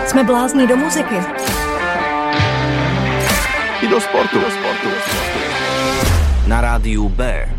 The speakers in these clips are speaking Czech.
Jsme blázni do muziky. I do sportu. Na rádiu B.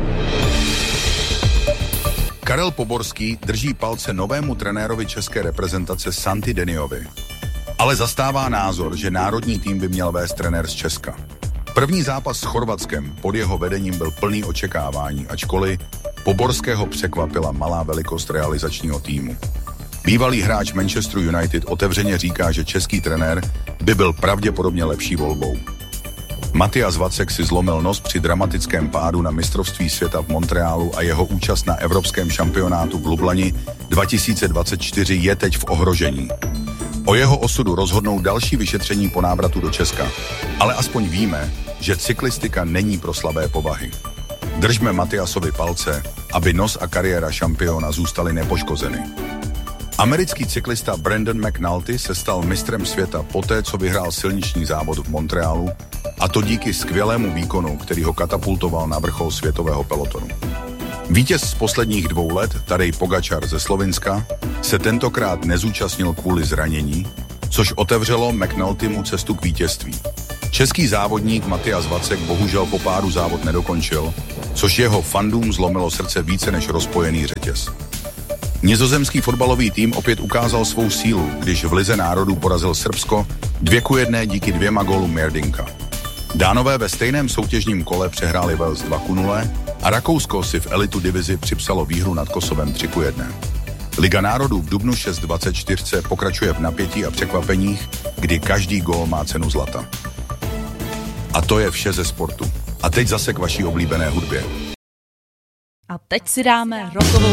Karel Poborský drží palce novému trenérovi české reprezentace Santi Deniovi. Ale zastává názor, že národní tým by měl vést trenér z Česka. První zápas s Chorvatskem pod jeho vedením byl plný očekávání, ačkoliv Poborského překvapila malá velikost realizačního týmu. Bývalý hráč Manchesteru United otevřeně říká, že český trenér by byl pravděpodobně lepší volbou. Matias Vacek si zlomil nos při dramatickém pádu na mistrovství světa v Montrealu a jeho účast na evropském šampionátu v Lublani 2024 je teď v ohrožení. O jeho osudu rozhodnou další vyšetření po návratu do Česka, ale aspoň víme, že cyklistika není pro slabé povahy. Držme Matiasovi palce, aby nos a kariéra šampiona zůstaly nepoškozeny. Americký cyklista Brandon McNulty se stal mistrem světa poté, co vyhrál silniční závod v Montrealu, a to díky skvělému výkonu, který ho katapultoval na vrchol světového pelotonu. Vítěz z posledních 2 let, Tadej Pogačar ze Slovinska, se tentokrát nezúčastnil kvůli zranění, což otevřelo McNultymu cestu k vítězství. Český závodník Matias Vacek bohužel po pádu závod nedokončil, což jeho fandům zlomilo srdce více než rozpojený řetěz. Nizozemský fotbalový tým opět ukázal svou sílu, když v Lize národů porazil Srbsko 2:1 díky 2 gólům Merdinka. Dánové ve stejném soutěžním kole přehráli Wales 2:0 a Rakousko si v elitu divizi připsalo výhru nad Kosovem 3:1. Liga národů v dubnu 6:24 pokračuje v napětí a překvapeních, kdy každý gól má cenu zlata. A to je vše ze sportu. A teď zase k vaší oblíbené hudbě. A teď si dáme rockovou